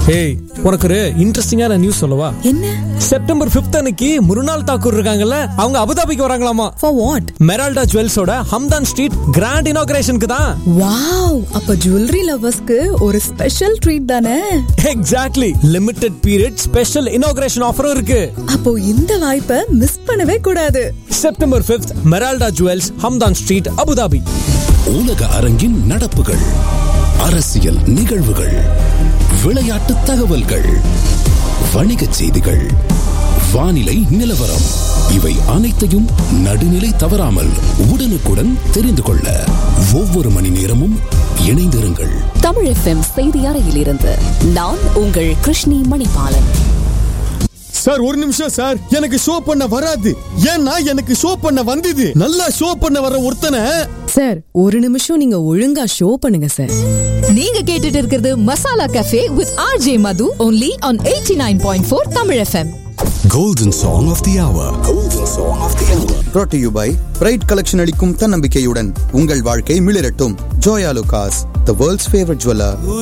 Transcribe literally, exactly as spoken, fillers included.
ஏய், உனக்கு ஒரு இன்ட்ரெஸ்டிங்கான நியூஸ் சொல்லவா? என்ன? செப்டம்பர் ஃபிஃப்த் அன்னைக்கு முருனால் தாக்கூர் இருக்காங்கல்ல, அவங்க அபுதாபிக்கு வராங்களாமா. For what? Meralda ஜுவல்ஸோட Hamdan street grand இனாகிரேஷனுக்கு தான். வாவ், அப்ப ஜுவல்லரி லவர்ஸ்க்கு ஒரு ஸ்பெஷல் ட்ரீட் தானே. Exactly. Limited period special inauguration ஆஃபரும் இருக்கு. அப்போ இந்த வாய்ப்பை மிஸ் பண்ணவே கூடாது. September fifth Meralda jewels, Hamdan street, Abu Dhabi. உலக அரங்கின் நடப்புகள், அரசியல் நிகழ்வுகள், விளையாட்டு தகவல்கள், வணிகச் செய்திகள், வானிலை நிலவரம், இவை அனைத்தையும் நடுநிலை தவறாமல் உடனுக்குடன் தெரிந்து கொள்ள ஒவ்வொரு மணி நேரமும் இணைந்திருங்கள். தமிழ் எஃப்எம் செய்தி அறையிலிருந்து நான் உங்கள் கிருஷ்ணி மணிபாலன். சார் ஒரு நிமிஷம் சார், எனக்கு ஷோ பண்ண வராது. ஏன்னா எனக்கு ஷோ பண்ண வந்தது. நல்லா ஷோ பண்ண வர ஒருத்தனை. சார் ஒரு நிமிஷம் நீங்க ஒழுங்கா ஷோ பண்ணுங்க சார். நீங்க கேட்டுட்டு இருக்கிறது masala cafe with RJ Madhu, only on eighty-nine point four Tamil FM. Golden Song of the Hour. Golden Song of the Hour. brought to you by bright collection அளிக்கும் தன்னம்பிக்கையுடன் உங்கள் வாழ்க்கை மிளிரட்டும். Joya லுகாஸ், the world's favorite jeweler.